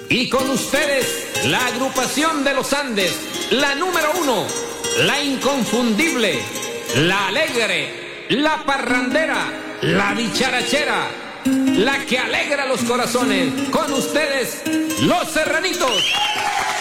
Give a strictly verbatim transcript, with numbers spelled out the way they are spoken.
Y con ustedes, la agrupación de los Andes, la número uno, la inconfundible, la alegre, la parrandera, la dicharachera, la que alegra los corazones. Con ustedes, los Serranitos.